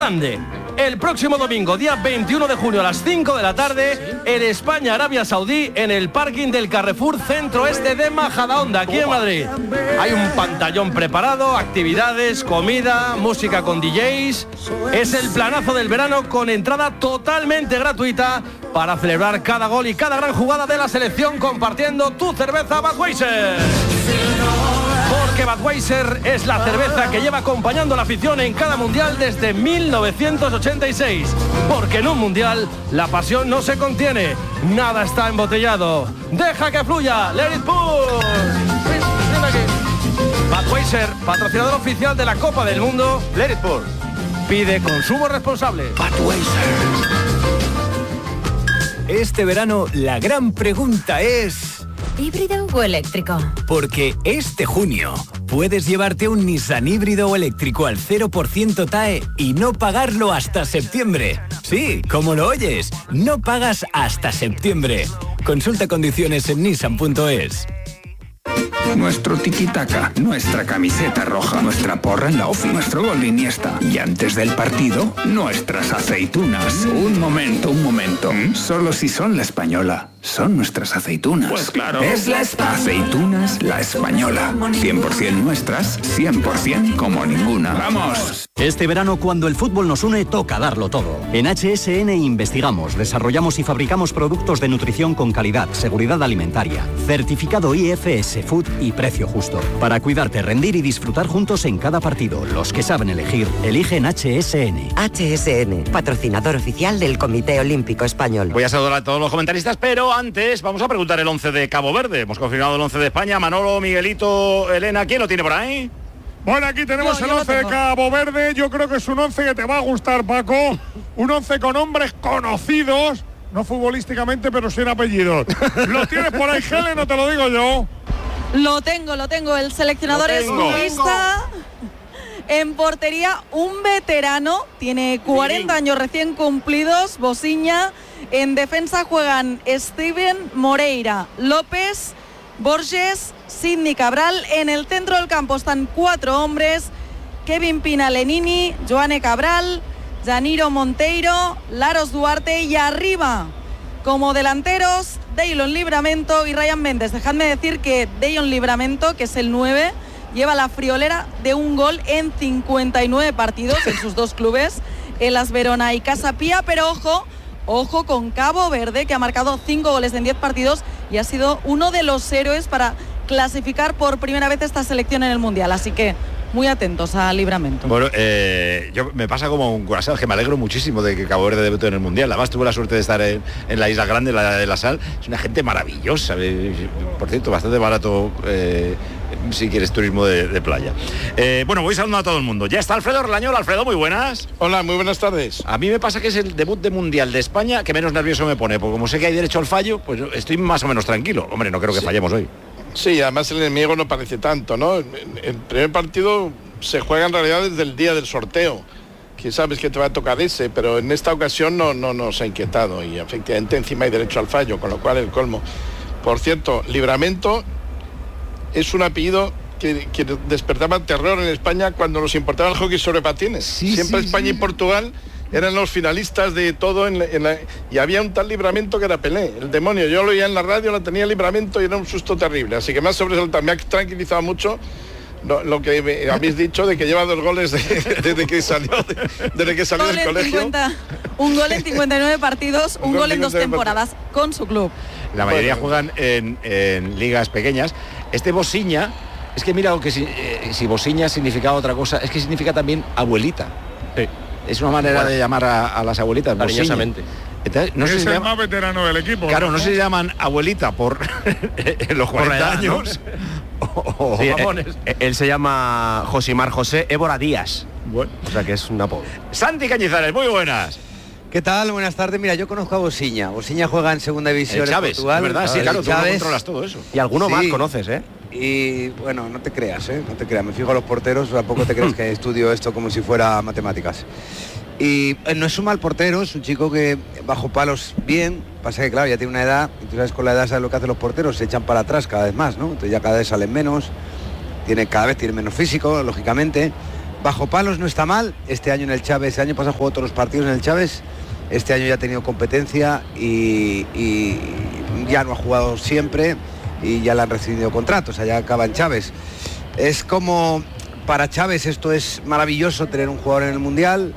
Grande. El próximo domingo, día 21 de junio a las 5 de la tarde, en España-Arabia Saudí, en el parking del Carrefour Centro Este de Majadahonda, aquí en Madrid. Hay un pantallón preparado, actividades, comida, música con DJs. Es el planazo del verano con entrada totalmente gratuita para celebrar cada gol y cada gran jugada de la selección compartiendo tu cerveza Budweiser. Porque Budweiser es la cerveza que lleva acompañando a la afición en cada mundial desde 1986. Porque en un mundial la pasión no se contiene, nada está embotellado. Deja que fluya, let it pour. Budweiser, patrocinador oficial de la Copa del Mundo. Let it pour. Pide consumo responsable. Budweiser. Este verano la gran pregunta es... ¿híbrido o eléctrico? Porque este junio puedes llevarte un Nissan híbrido o eléctrico al 0% TAE y no pagarlo hasta septiembre. Sí, como lo oyes, no pagas hasta septiembre. Consulta condiciones en nissan.es. Nuestro tiki-taka, nuestra camiseta roja, nuestra porra en la ofi, nuestro gol de Iniesta. Y antes del partido, nuestras aceitunas. Un momento. Solo si son La Española. Son nuestras aceitunas. Pues claro. Es la Aceitunas La Española. 100% nuestras, 100% como ninguna. ¡Vamos! Este verano, cuando el fútbol nos une, toca darlo todo. En HSN investigamos, desarrollamos y fabricamos productos de nutrición con calidad, seguridad alimentaria, certificado IFS Food y precio justo. Para cuidarte, rendir y disfrutar juntos en cada partido. Los que saben elegir, eligen HSN. HSN, patrocinador oficial del Comité Olímpico Español. Voy a saludar a todos los comentaristas, pero antes vamos a preguntar el 11 de Cabo Verde. Hemos confirmado el 11 de España. Manolo, Miguelito, Elena, ¿quién lo tiene por ahí? Bueno, aquí tenemos el 11 de Cabo Verde. Yo creo que es un 11 que te va a gustar, Paco. Un 11 con hombres conocidos, no futbolísticamente, pero sin apellidos. ¿Lo tienes por ahí, Helen, o te lo digo yo? Lo tengo. El seleccionador es cubista. En portería, un veterano, tiene 40 años recién cumplidos, Bosiña. En defensa juegan Steven Moreira, López, Borges, Sidney Cabral. En el centro del campo están 4 hombres: Kevin Pina Lenini, Joane Cabral, Janiro Monteiro, Laros Duarte, y arriba, como delanteros, Deilon Livramento y Ryan Méndez. Dejadme decir que Deilon Livramento, que es el 9, lleva la friolera de un gol en 59 partidos en sus 2 clubes, en Las Verona y Casa Pía. Pero ojo con Cabo Verde, que ha marcado 5 goles en 10 partidos y ha sido uno de los héroes para clasificar por primera vez esta selección en el Mundial. Así que muy atentos a Livramento. Bueno, me pasa como un corazón, que me alegro muchísimo de que Cabo Verde debutó en el Mundial. Además tuve la suerte de estar en la Isla Grande, la de la Sal. Es una gente maravillosa, por cierto, bastante barato si quieres turismo de playa. Bueno, voy saludando a todo el mundo. Ya está Alfredo Relañol. Alfredo, muy buenas. Hola, muy buenas tardes. A mí me pasa que es el debut de Mundial de España que menos nervioso me pone, porque como sé que hay derecho al fallo, pues estoy más o menos tranquilo. Hombre, no creo que fallemos hoy. Sí, además el enemigo no parece tanto, ¿no? El primer partido se juega en realidad desde el día del sorteo, que sabes que te va a tocar ese, pero en esta ocasión no nos ha inquietado y efectivamente encima hay derecho al fallo, con lo cual el colmo. Por cierto, Livramento es un apellido que despertaba terror en España cuando nos importaba el hockey sobre patines. Siempre España y Portugal eran los finalistas de todo y había un tal Livramento que era Pelé, el demonio. Yo lo oía en la radio, lo tenía Livramento y era un susto terrible. Así que me ha tranquilizado mucho lo que habéis dicho de que lleva 2 goles desde que salió del colegio. Un gol en 59 partidos, un gol en 2 temporadas con su club. La mayoría juegan en ligas pequeñas. Este Bosiña, es que mira, que si Bosiña significaba otra cosa, es que significa también abuelita. Sí. Es una manera de llamar a las abuelitas, cariñosamente. Entonces, no sé es si el más veterano del equipo. Claro, no se llaman abuelita por los 40 edad, años. ¿No? Sí, él se llama Josimar José Évora Díaz. Bueno, o sea que es un apodo. Santi Cañizares, muy buenas. ¿Qué tal? Buenas tardes. Mira, yo conozco a Bosiña. Bosiña juega en segunda división en Portugal. ¿Verdad? Sí, claro, tú no controlas todo eso. Y alguno más conoces, ¿eh? Y bueno, no te creas, no te creas. Me fijo a los porteros, tampoco te creas que estudio esto como si fuera matemáticas. Y no es un mal portero, es un chico que bajo palos bien. Pasa que claro, ya tiene una edad, y tú sabes, con la edad sabes lo que hacen los porteros, se echan para atrás cada vez más, ¿no? Entonces ya cada vez salen menos, cada vez tiene menos físico, lógicamente. bajo palos no está mal. Este año en el Chávez, el año pasado jugó todos los partidos en el Chávez. Este año ya ha tenido competencia y ya no ha jugado siempre y ya le han recibido contratos, allá acaba en Chávez. Es como, para Chávez esto es maravilloso, tener un jugador en el Mundial,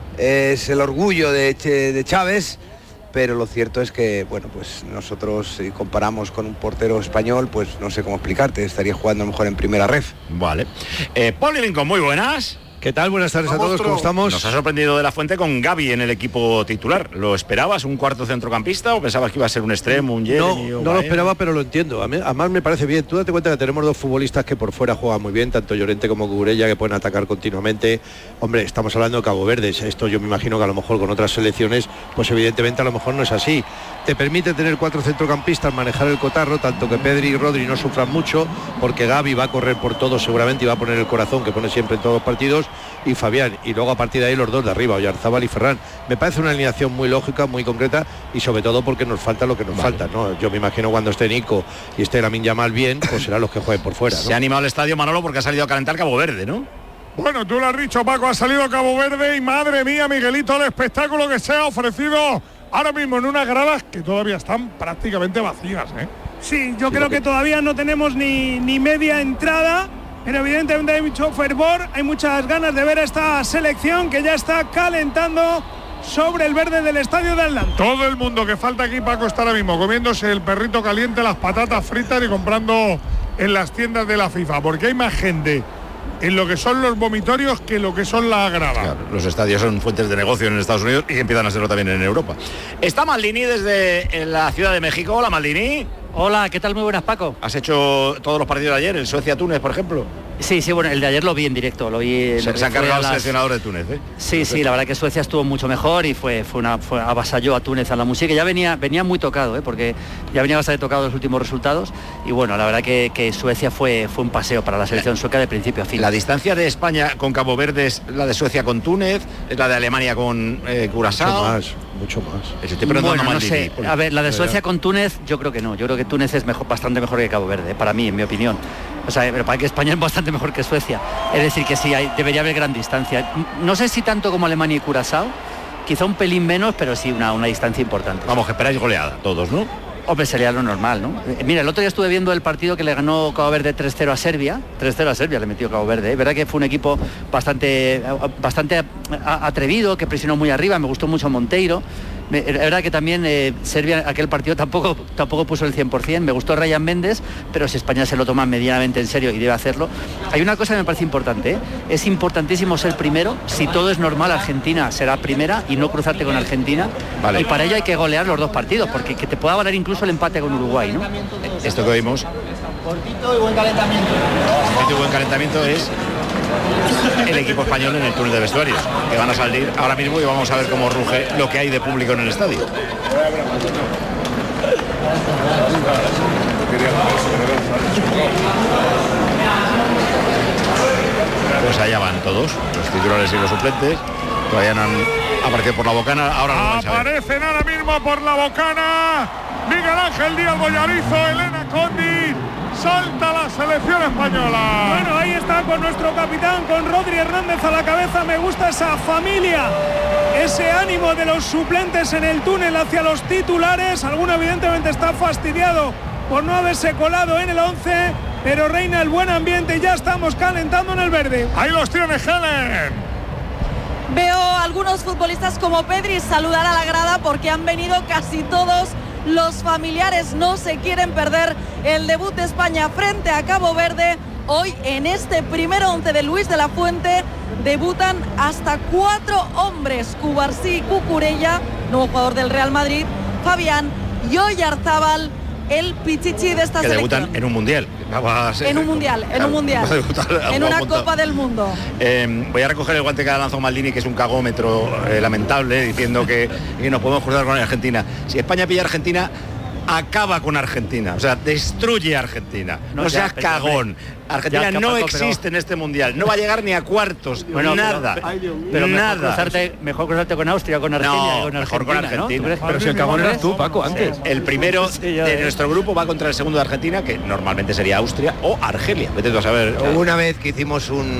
es el orgullo de Chávez, pero lo cierto es que, bueno, pues nosotros si comparamos con un portero español, pues no sé cómo explicarte, estaría jugando a lo mejor en primera ref. Vale. Paul Lincoln, muy buenas. ¿Qué tal? Buenas tardes a todos, ¿cómo estamos? Nos ha sorprendido De la Fuente con Gavi en el equipo titular. ¿Lo esperabas, un cuarto centrocampista, o pensabas que iba a ser un extremo, un Jeremy? No lo esperaba, pero lo entiendo. Además me parece bien. Tú date cuenta que tenemos dos futbolistas que por fuera juegan muy bien, tanto Llorente como Cucurella, que pueden atacar continuamente. Hombre, estamos hablando de Cabo Verde. Esto yo me imagino que a lo mejor con otras selecciones, pues evidentemente a lo mejor no es así. Te permite tener 4 centrocampistas, manejar el cotarro, tanto que Pedri y Rodri no sufran mucho, porque Gavi va a correr por todo seguramente y va a poner el corazón que pone siempre en todos los partidos, y Fabián, y luego a partir de ahí los dos de arriba, Oyarzábal y Ferran. Me parece una alineación muy lógica, muy concreta, y sobre todo porque nos falta lo que nos falta, ¿no? Yo me imagino cuando esté Nico y esté Lamine Yamal bien, pues serán los que jueguen por fuera, ¿no? Se ha animado el estadio, Manolo, porque ha salido a calentar Cabo Verde, ¿no? Bueno, tú lo has dicho, Paco, ha salido Cabo Verde y madre mía, Miguelito, el espectáculo que se ha ofrecido ahora mismo en unas gradas que todavía están prácticamente vacías, ¿eh? Sí, yo creo que todavía no tenemos ni media entrada, pero evidentemente hay mucho fervor, hay muchas ganas de ver a esta selección que ya está calentando sobre el verde del estadio de Atlanta. Todo el mundo que falta aquí, Paco, está ahora mismo comiéndose el perrito caliente, las patatas fritas y comprando en las tiendas de la FIFA, porque hay más gente en lo que son los vomitorios que lo que son las gradas. Claro, los estadios son fuentes de negocio en Estados Unidos y empiezan a serlo también en Europa. Está Maldini desde la Ciudad de México. Hola, Maldini. Hola, ¿qué tal? Muy buenas, Paco. ¿Has hecho todos los partidos de ayer, el Suecia-Túnez, por ejemplo? Sí, bueno, el de ayer lo vi en directo, lo vi. Se ha encargado el seleccionador de Túnez, ¿eh? Sí, la verdad que Suecia estuvo mucho mejor y fue avasalló a Túnez a la música. Ya venía muy tocado, porque ya venía bastante tocado los últimos resultados. Y bueno, la verdad que Suecia fue un paseo para la selección sueca de principio a fin. La distancia de España con Cabo Verde es la de Suecia con Túnez, es la de Alemania con Curazao. Mucho más. Estoy preguntando no sé. A ver, la de Suecia con Túnez, yo creo que no. Yo creo que Túnez es bastante mejor que Cabo Verde, para mí, en mi opinión. O sea, pero para que España es bastante mejor que Suecia. Es decir, que sí, debería haber gran distancia. No sé si tanto como Alemania y Curazao, quizá un pelín menos, pero sí una distancia importante. Vamos, que esperáis goleada, todos, ¿no? Hombre, sería lo normal, ¿no? Mira, el otro día estuve viendo el partido que le ganó Cabo Verde 3-0 a Serbia. 3-0 a Serbia le metió Cabo Verde. Es verdad que fue un equipo bastante atrevido, que presionó muy arriba. Me gustó mucho Monteiro. Es verdad que también Serbia, aquel partido tampoco puso el 100%. Me gustó Ryan Méndez, pero si España se lo toma medianamente en serio y debe hacerlo. Hay una cosa que me parece importante, ¿eh? Es importantísimo ser primero. Si todo es normal, Argentina será primera y no cruzarte con Argentina. Vale. Y para ello hay que golear los dos partidos, porque que te pueda valer incluso el empate con Uruguay, ¿no? Esto que oímos. Cortito y buen calentamiento. Este buen calentamiento es el equipo español en el túnel de vestuarios, que van a salir ahora mismo y vamos a ver cómo ruge lo que hay de público en el estadio. Pues allá van todos, los titulares y los suplentes. Todavía no han aparecido por la bocana. Ahora aparecen ahora mismo por la bocana Miguel Ángel Díaz Bollarizo, Elena Condi. Salta la selección española. Bueno, ahí está con nuestro capitán, con Rodri Hernández a la cabeza. Me gusta esa familia, ese ánimo de los suplentes en el túnel hacia los titulares. Alguno evidentemente está fastidiado por no haberse colado en el 11, pero reina el buen ambiente y ya estamos calentando en el verde. Ahí los tiene Helen. Veo a algunos futbolistas como Pedri saludar a la grada porque han venido casi todos los familiares. No se quieren perder el debut de España frente a Cabo Verde. Hoy en este primer 11 de Luis de la Fuente debutan hasta 4 hombres: Cubarsí, Cucurella, nuevo jugador del Real Madrid, Fabián y Oyarzábal, el pichichi de esta que selección. Debutan en un mundial. En un mundial, en una Copa del Mundo. Voy a recoger el guante que ha lanzado Maldini, que es un cagómetro lamentable, diciendo que nos podemos cruzar con Argentina. Si España pilla a Argentina, acaba con Argentina, o sea, destruye a Argentina. No seas cagón. Argentina no existe en este mundial, no va a llegar ni a cuartos, nada. Pero nada. Mejor cruzarte con Austria, con Argentina, no, con mejor con Argentina. ¿No? Pero si el cagón eras tú, Paco, antes. El primero de nuestro grupo va contra el segundo de Argentina, que normalmente sería Austria o Argelia. Vete tú a saber. Una vez que hicimos un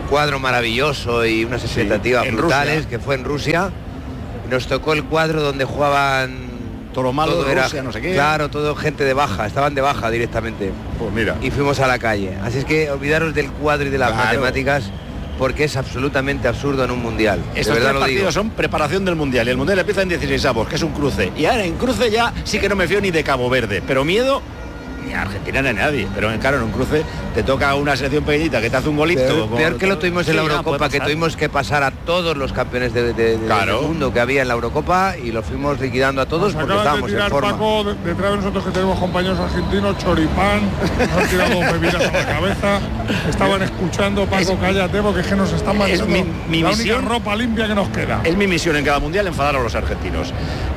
cuadro maravilloso y unas expectativas brutales, Rusia, que fue en Rusia. Nos tocó el cuadro donde jugaban todo lo malo, todo de Rusia, no sé qué. Claro, todo gente de baja, estaban de baja directamente. Pues mira. Y fuimos a la calle. Así es que olvidaros del cuadro y de las matemáticas, porque es absolutamente absurdo en un mundial. Estos tres partidos son preparación del mundial, y el mundial empieza en 16avos, que es un cruce. Y ahora en cruce ya sí que no me fío ni de Cabo Verde, pero miedo ni a Argentina ni a nadie. Pero claro, en un cruce te toca una selección pequeñita que te hace un golito. Peor que lo tuvimos en la Eurocopa, que tuvimos que pasar a todos los campeones del mundo que había en la Eurocopa y los fuimos liquidando a todos porque estábamos en forma. Paco, detrás de nosotros que tenemos compañeros argentinos, choripán, nos han tirado bebidas a la cabeza, estaban escuchando, Paco, cállate, porque es que nos están mandando mi la misión, única ropa limpia que nos queda. Es mi misión en cada mundial enfadar a los argentinos.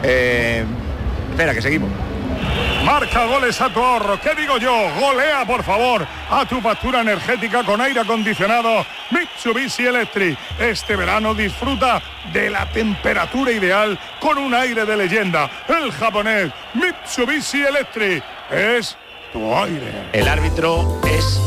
Espera, que seguimos. Marca goles a tu ahorro. ¿Qué digo yo? Golea, por favor, a tu factura energética con aire acondicionado Mitsubishi Electric. Este verano disfruta de la temperatura ideal con un aire de leyenda. El japonés Mitsubishi Electric es tu aire. El árbitro es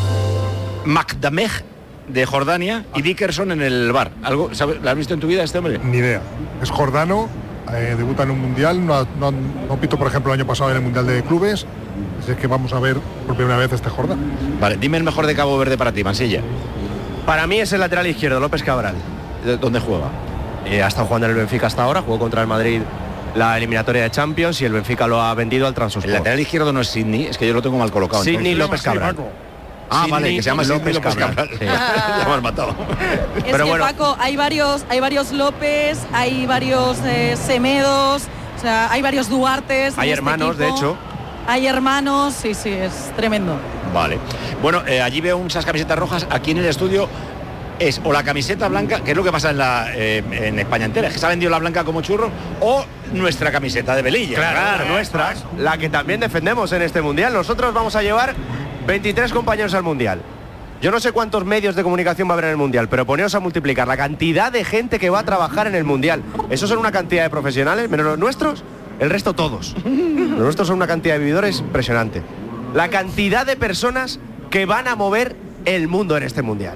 Makdameh de Jordania y Dickerson en el bar. ¿Algo, sabes, ¿lo has visto en tu vida este hombre? Ni idea. Es jordano. Debuta en un mundial, no pito por ejemplo el año pasado en el mundial de clubes, así es que vamos a ver por primera vez este Jordán. Vale, dime el mejor de Cabo Verde para ti, Mansilla. Para mí es el lateral izquierdo, López Cabral. ¿Dónde juega? Ha estado jugando en el Benfica hasta ahora, jugó contra el Madrid la eliminatoria de Champions y el Benfica lo ha vendido al Transport. El lateral izquierdo no es Sidney, es que yo lo tengo mal colocado. Sidney López Cabral. Ah, Sidney, vale, que se llama López Cabral. Sí. Ya me has matado. Es pero que bueno, Paco, hay varios López, hay varios Semedos, o sea, hay varios Duartes. Hay hermanos, de hecho. Hay hermanos, sí, es tremendo. Vale. Bueno, allí veo unas camisetas rojas. Aquí en el estudio es o la camiseta blanca, que es lo que pasa en España entera, es que se ha vendido la blanca como churro, o nuestra camiseta de Velilla. Claro, nuestra, la que también defendemos en este mundial. Nosotros vamos a llevar 23 compañeros al mundial. Yo no sé cuántos medios de comunicación va a haber en el mundial, pero poneos a multiplicar la cantidad de gente que va a trabajar en el mundial. Esos son una cantidad de profesionales, menos los nuestros, el resto todos. Los nuestros son una cantidad de vividores impresionante. La cantidad de personas que van a mover el mundo en este mundial.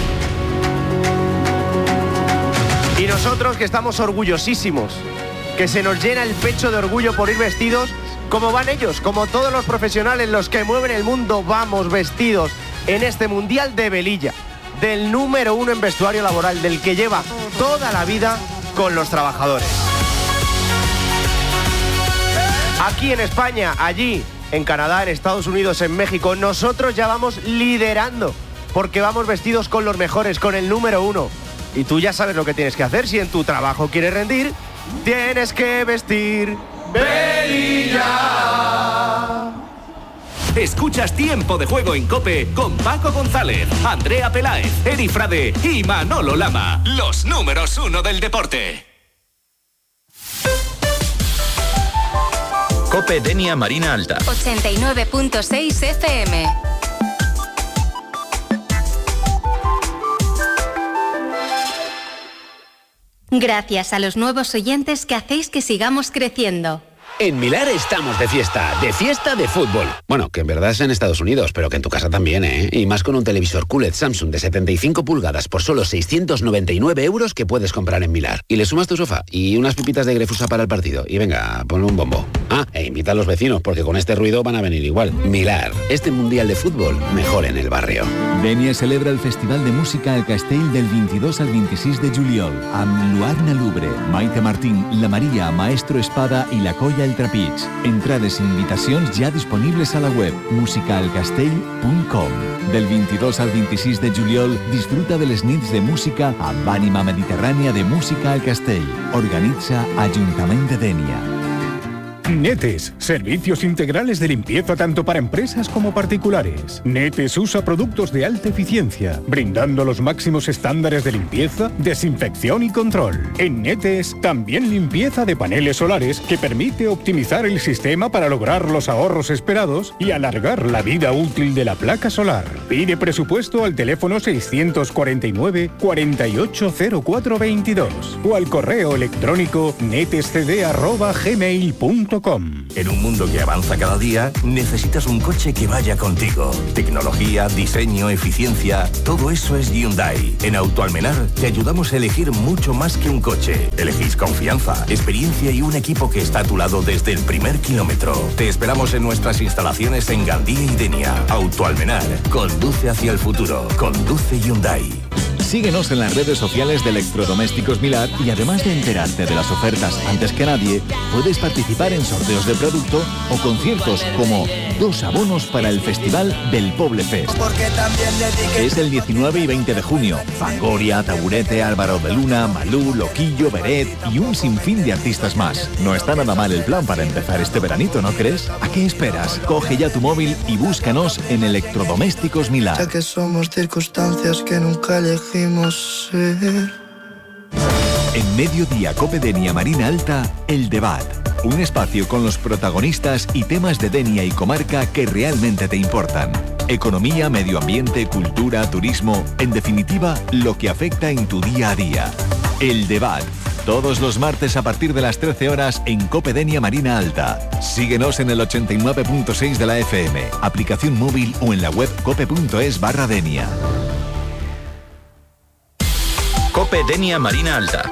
Y nosotros que estamos orgullosísimos, que se nos llena el pecho de orgullo por ir vestidos como van ellos, como todos los profesionales, los que mueven el mundo, vamos vestidos en este mundial de Velilla, del número 1 en vestuario laboral, del que lleva toda la vida con los trabajadores. Aquí en España, allí, en Canadá, en Estados Unidos, en México, nosotros ya vamos liderando, porque vamos vestidos con los mejores, con el número 1. Y tú ya sabes lo que tienes que hacer, si en tu trabajo quieres rendir, tienes que vestir Velilla. Escuchas Tiempo de Juego en COPE con Paco González, Andrea Peláez, Eri Frade y Manolo Lama. Los números 1 del deporte. COPE Denia Marina Alta. 89.6 FM. Gracias a los nuevos oyentes que hacéis que sigamos creciendo. En Milar estamos de fiesta de fútbol. Bueno, que en verdad es en Estados Unidos, pero que en tu casa también, ¿eh? Y más con un televisor QLED Samsung de 75 pulgadas por solo 699 euros que puedes comprar en Milar. Y le sumas tu sofá y unas pipitas de Grefusa para el partido. Y venga, ponle un bombo. Ah, e invita a los vecinos, porque con este ruido van a venir igual. Milar, este mundial de fútbol, mejor en el barrio. Denia celebra el Festival de Música al Castell del 22 al 26 de juliol, amb Luarna Lubre, Maite Martín, La María, Maestro Espada i La Colla El Trapig. Entrades i invitacions ja disponibles a la web musicaalcastell.com. Del 22 al 26 de juliol, disfruta de les nits de música amb ànima mediterrània de Música al Castell. Organitza Ajuntament de Denia. Netes, servicios integrales de limpieza tanto para empresas como particulares. Netes usa productos de alta eficiencia, brindando los máximos estándares de limpieza, desinfección y control. En Netes, también limpieza de paneles solares que permite optimizar el sistema para lograr los ahorros esperados y alargar la vida útil de la placa solar. Pide presupuesto al teléfono 649 480422 o al correo electrónico netescd@gmail.com. hyundai.com. En un mundo que avanza cada día, necesitas un coche que vaya contigo. Tecnología, diseño, eficiencia, todo eso es Hyundai. En Autoalmenar te ayudamos a elegir mucho más que un coche. Elegís confianza, experiencia y un equipo que está a tu lado desde el primer kilómetro. Te esperamos en nuestras instalaciones en Gandía y Denia. Autoalmenar, conduce hacia el futuro. Conduce Hyundai. Síguenos en las redes sociales de Electrodomésticos Milad y además de enterarte de las ofertas antes que nadie, puedes participar en sorteos de producto o conciertos como 2 abonos para el Festival del Poble Fest. Es el 19 y 20 de junio. Fangoria, Taburete, Álvaro de Luna, Malú, Loquillo, Beret y un sinfín de artistas más. No está nada mal el plan para empezar este veranito, ¿no crees? ¿A qué esperas? Coge ya tu móvil y búscanos en Electrodomésticos Milad. Ya que somos circunstancias que nunca elegimos ser. En Mediodía Cope Denia Marina Alta, El Debat. Un espacio con los protagonistas y temas de Denia y comarca que realmente te importan. Economía, medio ambiente, cultura, turismo, en definitiva, lo que afecta en tu día a día. El Debat. Todos los martes a partir de las 13 horas en Cope Denia Marina Alta. Síguenos en el 89.6 de la FM, aplicación móvil o en la web cope.es/Denia. Cope Denia Marina Alta.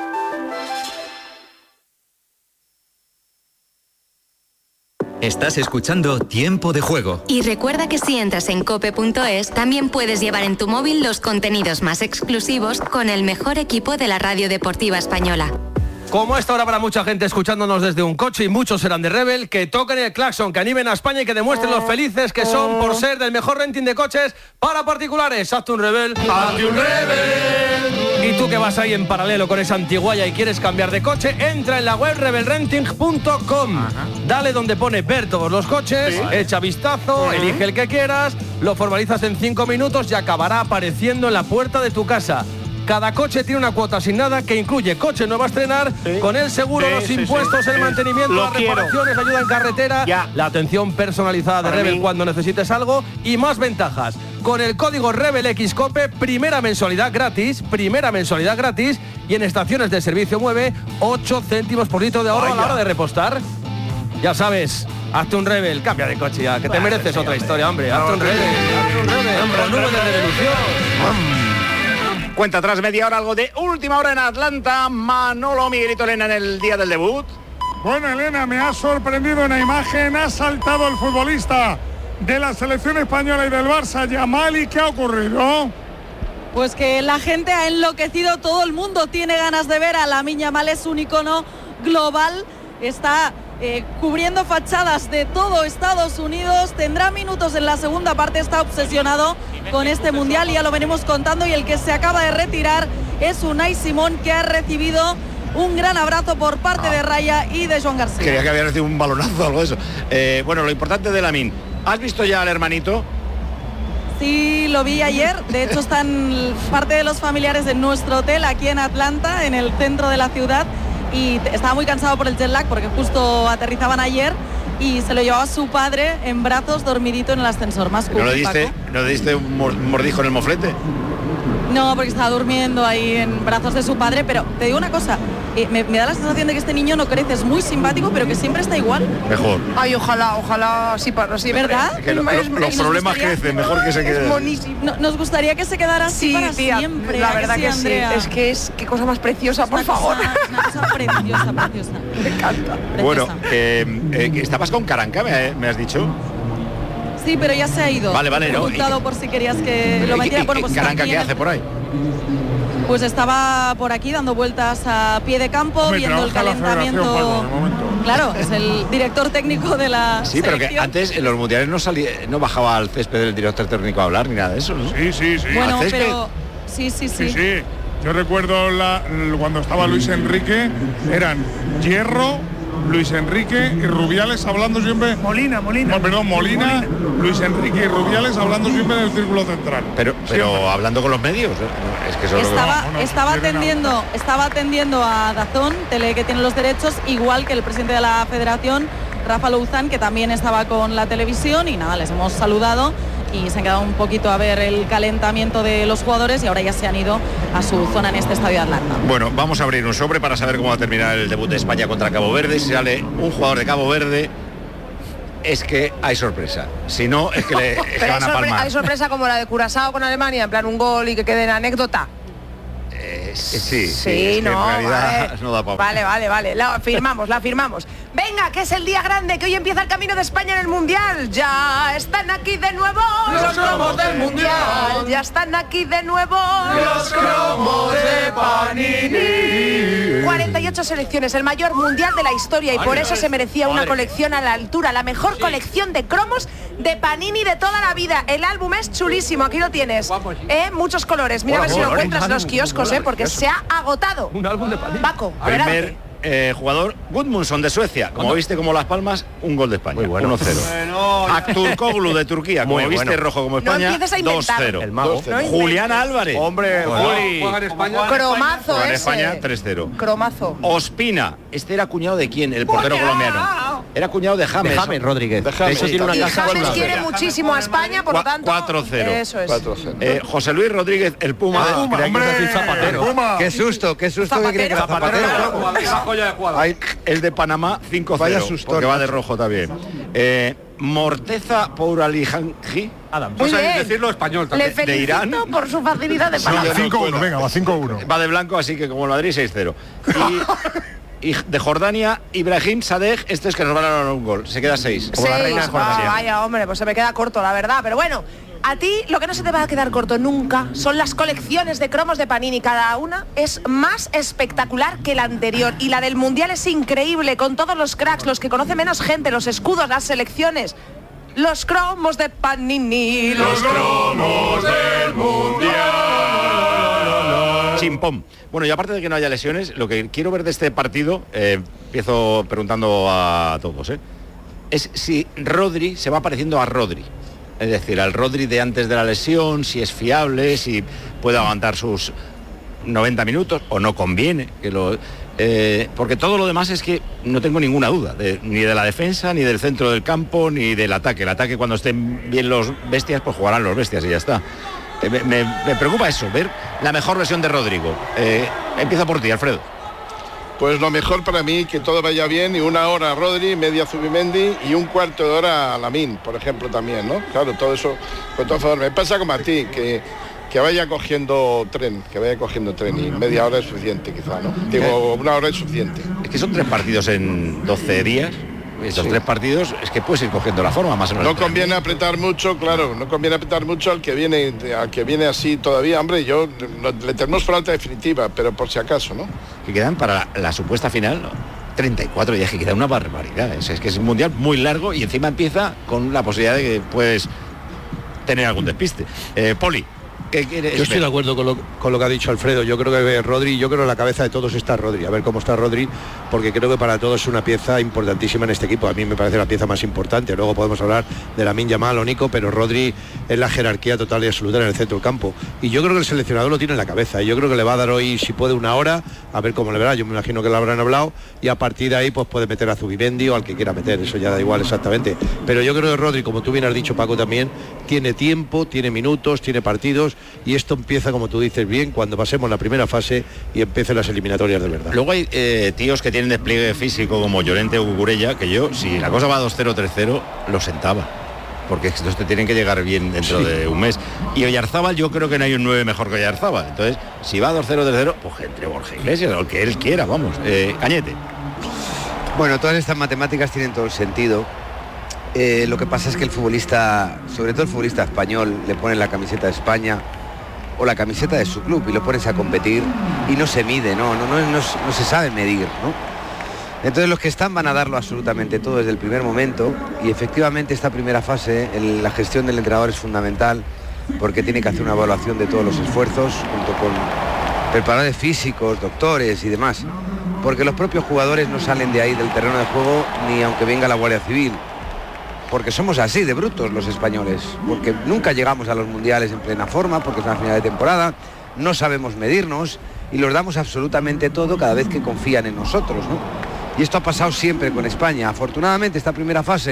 Estás escuchando Tiempo de Juego. Y recuerda que si entras en cope.es, también puedes llevar en tu móvil los contenidos más exclusivos con el mejor equipo de la radio deportiva española. Como esta hora para mucha gente escuchándonos desde un coche y muchos serán de Rebel, que toquen el claxon, que animen a España y que demuestren lo felices que son por ser del mejor renting de coches para particulares. Hazte un Rebel. ¡Hazte un Rebel! Y tú que vas ahí en paralelo con esa antiguaya y quieres cambiar de coche, entra en la web rebelrenting.com. Dale donde pone ver todos los coches, echa vistazo, elige el que quieras, lo formalizas en 5 minutos y acabará apareciendo en la puerta de tu casa. Cada coche tiene una cuota asignada que incluye coche nuevo a estrenar, con el seguro, los impuestos, el mantenimiento, las reparaciones, la ayuda en carretera, la atención personalizada de Rebel cuando necesites algo y más ventajas. Con el código RebelXCope, primera mensualidad gratis y en estaciones de servicio mueve 8 céntimos por litro de ahorro a la hora de repostar. Ya sabes, hazte un Rebel, cambia de coche ya, que te mereces otra historia, hombre. Hazte un Rebel, con nubes de revolución. Cuenta tras media hora algo de última hora en Atlanta. Manolo, Miguelito, Elena en el día del debut. Bueno, Elena, me ha sorprendido una imagen. Ha saltado el futbolista de la selección española y del Barça, Yamal. ¿Y qué ha ocurrido? Pues que la gente ha enloquecido, todo el mundo tiene ganas de ver a Lamine Yamal, es un icono global, está cubriendo fachadas de todo Estados Unidos, tendrá minutos en la segunda parte, está obsesionado con este mundial y ya lo venimos contando, y el que se acaba de retirar es Unai Simón, que ha recibido un gran abrazo por parte de Raya y de Joan García. Creía que había recibido un balonazo o algo de eso. Bueno, lo importante de Lamine, ¿has visto ya al hermanito? Sí, lo vi ayer, de hecho están parte de los familiares de nuestro hotel aquí en Atlanta, en el centro de la ciudad, y estaba muy cansado por el jet lag porque justo aterrizaban ayer y se lo llevaba su padre en brazos, dormidito en el ascensor. Más ¿No le diste un mordisco en el moflete? No, porque estaba durmiendo ahí en brazos de su padre, pero te digo una cosa, me da la sensación de que este niño no crece, es muy simpático, pero que siempre está igual. Mejor. Ay, ojalá sí para siempre. ¿Verdad? Que los problemas crecen, mejor que se quede. Es buenísimo. Nos gustaría que se quedara así para siempre. La verdad que sí, Andrea? es que es qué cosa más preciosa, por favor. Una cosa preciosa. Me encanta. Bueno, estabas con Caranca, me has dicho. Sí, pero ya se ha ido. Vale, ¿no? Preguntado por si querías que lo metiera. Bueno, pues Caranca, ¿qué hace por ahí? Pues estaba por aquí dando vueltas a pie de campo, viendo el calentamiento. Claro, es el director técnico de la Sí, selección. pero que antes en los mundiales no bajaba al césped del director técnico a hablar ni nada de eso, ¿no? Sí. Bueno, pero sí. Yo recuerdo cuando estaba Luis Enrique, eran Hierro, Luis Enrique y Rubiales hablando siempre. Molina. No, perdón, Molina, Luis Enrique y Rubiales hablando siempre del círculo central. Pero hablando con los medios, es que eso estaba atendiendo a Dazón, tele que tiene los derechos, igual que el presidente de la Federación, Rafa Louzán, que también estaba con la televisión, y nada, les hemos saludado y se han quedado un poquito a ver el calentamiento de los jugadores y ahora ya se han ido a su zona en este estadio de Atlanta. Bueno, vamos a abrir un sobre para saber cómo va a terminar el debut de España contra Cabo Verde. Si sale un jugador de Cabo Verde, es que hay sorpresa. Si no, es que, es que van a palmar. Hay sorpresa como la de Curazao con Alemania, en plan un gol y que quede en anécdota. Sí, Sí, no, en realidad vale. no da para. Vale, la firmamos. Venga, que es el día grande, que hoy empieza el camino de España en el Mundial. Ya están aquí de nuevo los cromos del Mundial. Ya están aquí de nuevo los cromos de Panini. 48 selecciones, el mayor mundial de la historia, y por eso se merecía una colección a la altura, la mejor colección de cromos de Panini de toda la vida. El álbum es chulísimo, aquí lo tienes. Muchos colores, mira a ver si lo encuentras en los kioscos, porque se ha agotado. Un álbum de Panini. Paco, adelante. Jugador Gudmundsson de Suecia, como viste como Las Palmas, un gol de España, 1-0. Akturkoglu de Turquía, como viste rojo como España, 2-0. El mago. Julián Álvarez, hombre, Juli. juega en España, cromazo juega en ese. España 3-0. Cromazo. Ospina, este era cuñado de quién, el portero colombiano. Era cuñado de James. De James Rodríguez. De James. De hecho, tiene una Y casa James chula. quiere muchísimo a España, por lo tanto 4-0. Eso es. 4-0. José Luis Rodríguez, el Puma. Hombre, Zapatero. el Qué susto que quiere que Zapatero. El de Panamá 5-0. Vaya susto, porque va macho. de rojo también. Morteza Pouralijanji. Muy bien. decirlo español Le de felicito Irán. por su facilidad de palabras. 5-1, venga, va 5-1. Va de blanco, así que como el Madrid 6-0. Y de Jordania, Ibrahim Sadeh, este es que nos van a dar un gol. Se queda 6. Como la reina de Jordania. Vaya, hombre, pues se me queda corto, la verdad. Pero bueno, a ti lo que no se te va a quedar corto nunca son las colecciones de cromos de Panini. Cada una es más espectacular que la anterior. Y la del Mundial es increíble, con todos los cracks, los que conoce menos gente, los escudos, las selecciones. Los cromos de Panini. Los cromos del Mundial. Chimpón. Bueno, y aparte de que no haya lesiones, lo que quiero ver de este partido, empiezo preguntando a todos, es si Rodri se va pareciendo a Rodri. Es decir, al Rodri de antes de la lesión, si es fiable, si puede aguantar sus 90 minutos o no conviene. Porque todo lo demás es que no tengo ninguna duda, ni de la defensa, ni del centro del campo, ni del ataque. El ataque, cuando estén bien los bestias, pues jugarán los bestias y ya está. Me preocupa eso, ver la mejor versión de Rodrigo. Empieza por ti, Alfredo. Pues lo mejor para mí, que todo vaya bien, y 1 hora a Rodri, media Zubimendi y 1/4 de hora a Lamine, por ejemplo, también, ¿no? Claro, todo eso, con todo favor. Me pasa como a ti, que vaya cogiendo tren, y media hora es suficiente quizá, ¿no? Digo, 1 hora es suficiente. Es que son 3 partidos en 12 días. Estos 3 partidos es que puedes ir cogiendo la forma más o menos. No conviene apretar mucho, claro, no conviene apretar mucho al que viene así todavía. Hombre, le tenemos por alta definitiva, pero por si acaso, ¿no? Que quedan para la supuesta final, ¿no? 34 días, que queda una barbaridad. Es que es un mundial muy largo y encima empieza con la posibilidad de que puedes tener algún despiste. Poli. Yo estoy de acuerdo con lo que ha dicho Alfredo. Yo creo que Rodri, yo creo que en la cabeza de todos está Rodri. A ver cómo está Rodri, porque creo que para todos es una pieza importantísima en este equipo. A mí me parece la pieza más importante. Luego podemos hablar de Lamine Yamal o Nico, pero Rodri es la jerarquía total y absoluta en el centro del campo. Y yo creo que el seleccionador lo tiene en la cabeza. Y yo creo que le va a dar hoy, si puede, 1 hora, a ver cómo le verá. Yo me imagino que lo habrán hablado y a partir de ahí pues puede meter a Zubimendi o al que quiera meter. Eso ya da igual exactamente. Pero yo creo que Rodri, como tú bien has dicho, Paco, también tiene tiempo, tiene minutos, tiene partidos, y esto empieza, como tú dices, bien cuando pasemos la primera fase y empiecen las eliminatorias de verdad. Luego hay tíos que tienen despliegue físico como Llorente o Cucurella, que yo, si la cosa va 2-0, 3-0, lo sentaba. Porque estos te tienen que llegar bien dentro de un mes. Y Oyarzábal, yo creo que no hay un 9 mejor que Oyarzábal. Entonces, si va 2-0, 3-0, pues entre Borja Iglesias o el que él quiera, vamos. Cañete. Bueno, todas estas matemáticas tienen todo el sentido. Lo que pasa es que el futbolista, sobre todo el futbolista español, le pone la camiseta de España o la camiseta de su club y lo pones a competir y no se mide, no se sabe medir, ¿no? Entonces los que están van a darlo absolutamente todo desde el primer momento, y efectivamente esta primera fase, la gestión del entrenador es fundamental, porque tiene que hacer una evaluación de todos los esfuerzos junto con preparadores físicos, doctores y demás, porque los propios jugadores no salen de ahí del terreno de juego ni aunque venga la Guardia Civil, porque somos así de brutos los españoles, porque nunca llegamos a los mundiales en plena forma, porque es una final de temporada, no sabemos medirnos y los damos absolutamente todo cada vez que confían en nosotros, ¿no? Y esto ha pasado siempre con España. Afortunadamente esta primera fase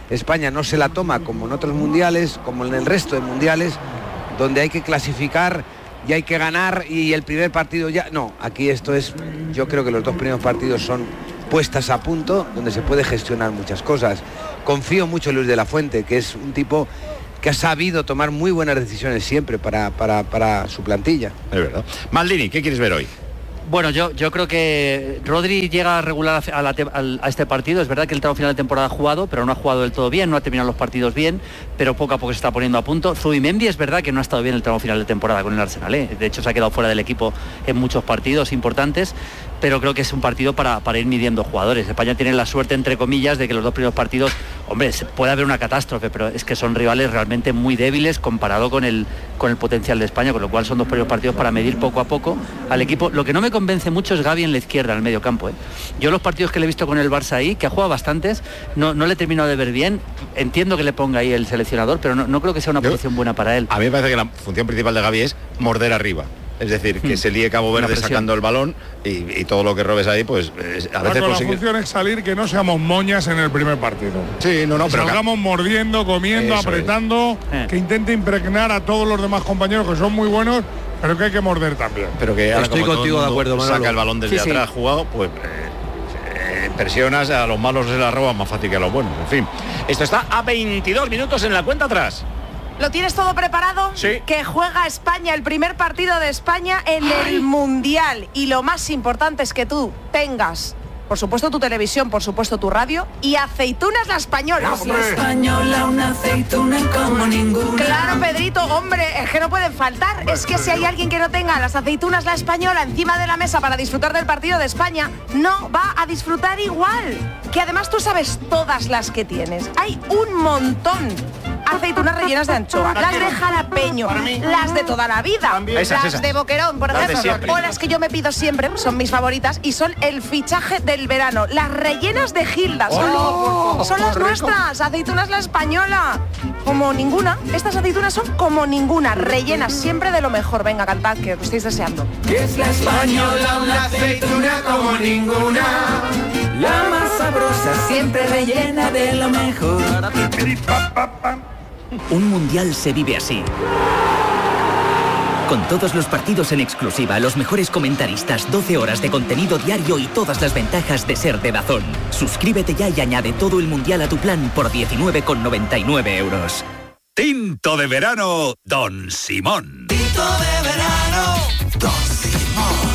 España no se la toma como en otros mundiales, como en el resto de mundiales, donde hay que clasificar y hay que ganar y el primer partido ya... No, aquí esto es... Yo creo que los 2 primeros partidos son puestas a punto, donde se puede gestionar muchas cosas. Confío mucho en Luis de la Fuente, que es un tipo que ha sabido tomar muy buenas decisiones siempre para su plantilla. Es verdad. Maldini, ¿qué quieres ver hoy? Bueno, yo creo que Rodri llega regular a este partido. Es verdad que el tramo final de temporada ha jugado, pero no ha jugado del todo bien, no ha terminado los partidos bien, pero poco a poco se está poniendo a punto. Zubimendi es verdad que no ha estado bien el tramo final de temporada con el Arsenal, ¿eh? De hecho se ha quedado fuera del equipo en muchos partidos importantes, pero creo que es un partido para ir midiendo jugadores. España tiene la suerte, entre comillas, de que los 2 primeros partidos, hombre, puede haber una catástrofe, pero es que son rivales realmente muy débiles comparado con el potencial de España, con lo cual son 2 primeros partidos para medir poco a poco al equipo. Lo que no me convence mucho es Gavi en la izquierda, en el medio campo, ¿eh? Yo los partidos que le he visto con el Barça ahí, que ha jugado bastantes, no le he terminado de ver bien. Entiendo que le ponga ahí el seleccionador, pero no creo que sea una posición buena para él. A mí me parece que la función principal de Gavi es morder arriba. Es decir, que se líe Cabo Verde sacando el balón y todo lo que robes ahí, pues a veces la función es salir, que no seamos moñas en el primer partido. Sí, no, pero salgamos mordiendo, comiendo, apretando, que intente impregnar a todos los demás compañeros que son muy buenos, pero que hay que morder también. Pero que ahora, estoy como contigo todo de acuerdo, Manolo. Saca el balón desde atrás jugado, pues presionas, a los malos se la roban más fácil que a los buenos. En fin, esto está a 22 minutos en la cuenta atrás. ¿Lo tienes todo preparado? Sí. Que juega España, el primer partido de España en el Mundial. Y lo más importante es que tú tengas, por supuesto, tu televisión, por supuesto, tu radio y aceitunas la española. La española, una aceituna como ninguna. Claro, Pedrito, hombre, es que no pueden faltar. Es que si hay alguien que no tenga las aceitunas la española encima de la mesa para disfrutar del partido de España, no va a disfrutar igual. Que además tú sabes todas las que tienes. Hay un montón. Aceitunas rellenas de anchoa, las de jalapeño, las de toda la vida, las de boquerón, por ejemplo, o las que yo me pido siempre, son mis favoritas y son el fichaje del verano, las rellenas de Gilda, son las nuestras, aceitunas la española, como ninguna. Estas aceitunas son como ninguna, rellenas siempre de lo mejor. Venga, cantad, que lo estáis deseando. Es la española, una aceituna como ninguna, la más sabrosa, siempre rellena de lo mejor. Un mundial se vive así. Con todos los partidos en exclusiva, los mejores comentaristas, 12 horas de contenido diario y todas las ventajas de ser de DAZN. Suscríbete ya y añade todo el mundial a tu plan por 19,99 euros. Tinto de verano, Don Simón. Tinto de verano, Don Simón.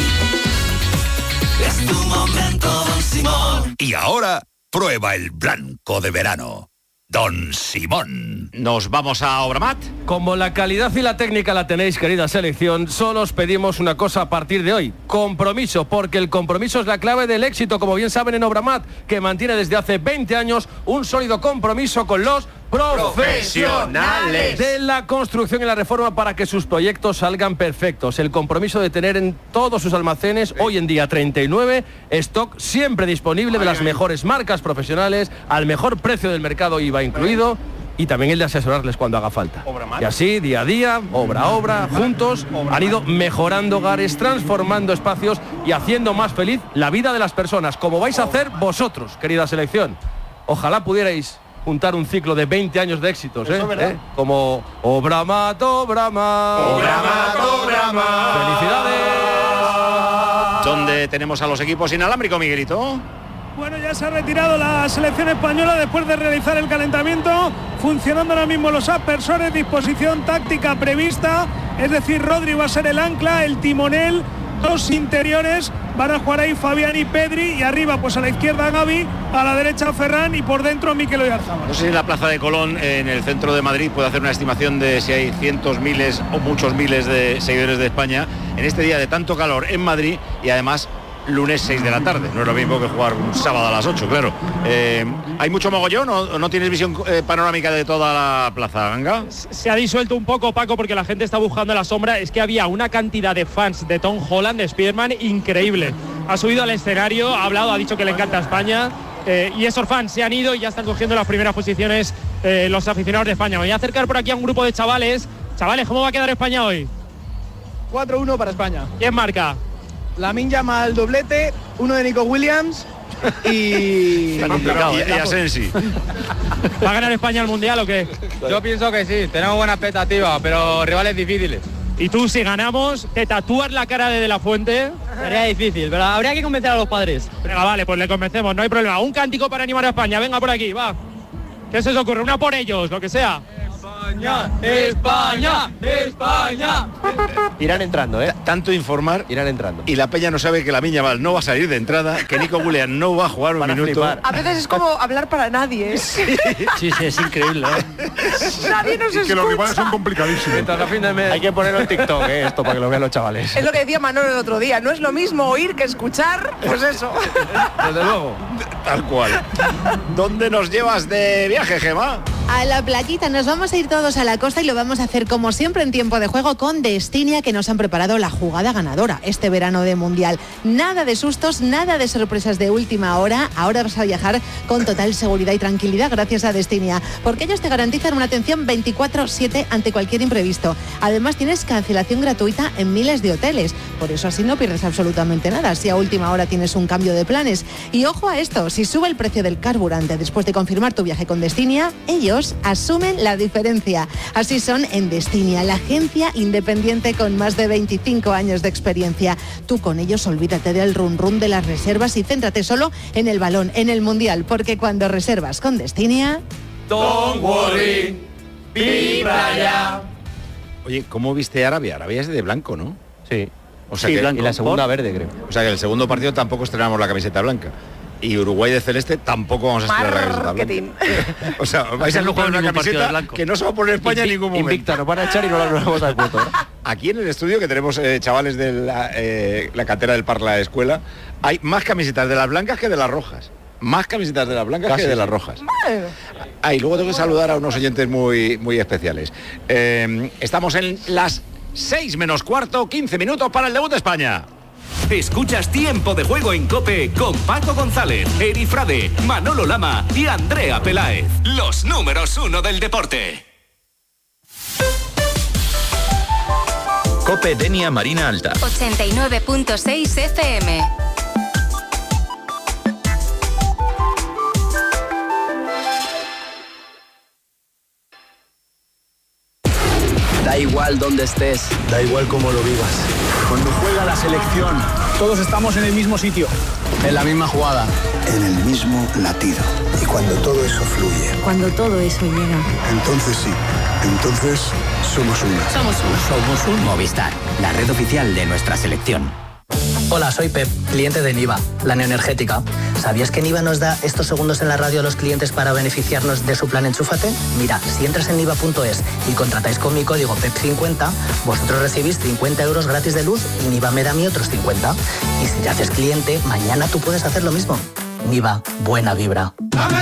Es tu momento, Don Simón. Y ahora, prueba el blanco de verano, Don Simón. Nos vamos a Obramat. Como la calidad y la técnica la tenéis, querida selección, solo os pedimos una cosa a partir de hoy: compromiso, porque el compromiso es la clave del éxito, como bien saben en Obramat, que mantiene desde hace 20 años un sólido compromiso con los profesionales de la construcción y la reforma para que sus proyectos salgan perfectos. El compromiso de tener en todos sus almacenes, hoy en día 39, stock siempre disponible de las mejores marcas profesionales, al mejor precio del mercado, IVA incluido, y también el de asesorarles cuando haga falta. Y así, día a día, obra a obra, juntos, han ido mejorando hogares, transformando espacios y haciendo más feliz la vida de las personas, como vais a hacer vosotros, querida selección. Ojalá pudierais juntar un ciclo de 20 años de éxitos, como Obramat, Obramat. Obramat, Obramat. ¡Felicidades! ¿Dónde tenemos a los equipos inalámbricos, Miguelito? Bueno, ya se ha retirado la selección española después de realizar el calentamiento, funcionando ahora mismo los aspersores, disposición táctica prevista, es decir, Rodri va a ser el ancla, el timonel, 2 interiores, van a jugar ahí Fabián y Pedri, y arriba pues a la izquierda Gavi, a la derecha Ferran y por dentro Mikel Oyarzabal. No sé si en la Plaza de Colón, en el centro de Madrid, puede hacer una estimación de si hay cientos, miles o muchos miles de seguidores de España en este día de tanto calor en Madrid, y además lunes 6 de la tarde. No es lo mismo que jugar un sábado a las 8, claro. ¿Hay mucho mogollón o no tienes visión panorámica de toda la plaza, Ganga? Se ha disuelto un poco, Paco, porque la gente está buscando la sombra. Es que había una cantidad de fans de Tom Holland, de Spiderman, increíble. Ha subido al escenario, ha hablado, ha dicho que le encanta España, y esos fans se han ido y ya están cogiendo las primeras posiciones los aficionados de España. Me voy a acercar por aquí a un grupo de chavales. Chavales, ¿cómo va a quedar España hoy? 4-1 para España. ¿Quién marca? Lamine Yamal doblete, uno de Nico Williams y Asensi. ¿Va a ganar España el Mundial o qué? Yo pienso que sí, tenemos buena expectativa, pero rivales difíciles. Y tú, si ganamos, ¿te tatúas la cara de la Fuente? Sería difícil, pero habría que convencer a los padres. Venga, vale, pues le convencemos, no hay problema. Un cántico para animar a España, venga por aquí, va. ¿Qué se os ocurre? Una por ellos, lo que sea. España, España, España. Irán entrando, Tanto informar. Irán entrando. Y la peña no sabe que Lamine Yamal no va a salir de entrada, que Nico Williams no va a jugar un minuto. A veces es como hablar para nadie. Sí, es increíble. Nadie nos escucha. Que los rivales son complicadísimos. Hay que ponerlo en TikTok, esto para que lo vean los chavales. Es lo que decía Manolo el otro día, no es lo mismo oír que escuchar, pues eso. Desde luego. Tal cual. ¿Dónde nos llevas de viaje, Gemma? A la playita, nos vamos a ir todos a la costa y lo vamos a hacer como siempre en tiempo de juego con Destinia, que nos han preparado la jugada ganadora este verano de Mundial. Nada de sustos, nada de sorpresas de última hora. Ahora vas a viajar con total seguridad y tranquilidad gracias a Destinia, porque ellos te garantizan una atención 24/7 ante cualquier imprevisto. Además tienes cancelación gratuita en miles de hoteles, por eso así no pierdes absolutamente nada si a última hora tienes un cambio de planes. Y ojo a esto, si sube el precio del carburante después de confirmar tu viaje con Destinia, ellos asumen la diferencia. Así son en Destinia, la agencia independiente con más de 25 años de experiencia. Tú con ellos olvídate del run de las reservas y céntrate solo en el balón, en el Mundial, porque cuando reservas con Destinia... Don't worry, vibra ya. Oye, ¿cómo viste Arabia? Arabia es de blanco, ¿no? Sí. O sea Sí, que blanco. Y la segunda verde, creo. O sea que el segundo partido tampoco estrenamos la camiseta blanca. Y Uruguay de celeste tampoco vamos a estrenar la camiseta blanca. O sea, vais a jugar una camiseta que no se va a poner España en ningún momento. Invicta, nos van a echar y no la vamos a dar cuenta. Aquí en el estudio, que tenemos chavales de la cantera del Parla Escuela, hay más camisetas de las blancas que de las rojas. Más camisetas de las blancas que de las rojas. Y luego tengo que saludar a unos oyentes muy especiales. Estamos en las 6 menos cuarto, 15 minutos para el debut de España. Escuchas Tiempo de Juego en COPE con Paco González, Eri Frade, Manolo Lama y Andrea Peláez. Los números 1 del deporte. COPE Denia Marina Alta. 89.6 FM. Da igual dónde estés, da igual cómo lo vivas. Cuando juega la selección, todos estamos en el mismo sitio, en la misma jugada, en el mismo latido. Y cuando todo eso fluye, cuando todo eso llega, entonces sí, entonces somos uno. Somos un Movistar, la red oficial de nuestra selección. Hola, soy Pep, cliente de Niva, la neoenergética. ¿Sabías que Niva nos da estos segundos en la radio a los clientes para beneficiarnos de su plan Enchúfate? Mira, si entras en niva.es y contratáis con mi código PEP50, vosotros recibís 50 euros gratis de luz y Niva me da a mí otros 50. Y si te haces cliente, mañana tú puedes hacer lo mismo. Niva, buena vibra.